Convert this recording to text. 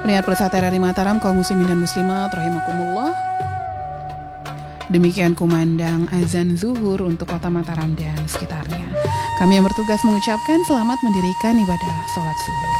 Pendengar Persat RRI Mataram, kaum muslimin dan muslimat rahimakumullah. Demikian kumandang azan zuhur untuk kota Mataram dan sekitarnya. Kami yang bertugas mengucapkan selamat mendirikan ibadah sholat zuhur.